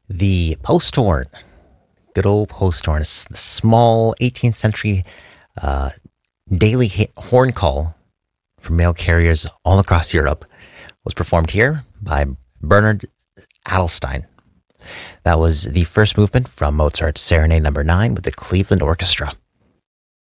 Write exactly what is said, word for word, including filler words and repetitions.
The post horn, good old post horn, a small eighteenth century uh, daily horn call for mail carriers all across Europe, was performed here by Bernard Adelstein. That was the first movement from Mozart's Serenade Number Nine with the Cleveland Orchestra.